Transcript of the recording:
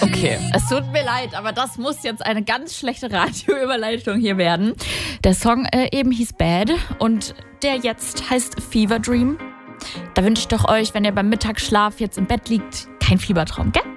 Okay, es tut mir leid, aber das muss jetzt eine ganz schlechte Radioüberleitung hier werden. Der Song eben hieß Bad und der jetzt heißt Fever Dream. Da wünsche ich doch euch, wenn ihr beim Mittagsschlaf jetzt im Bett liegt, kein Fiebertraum, gell?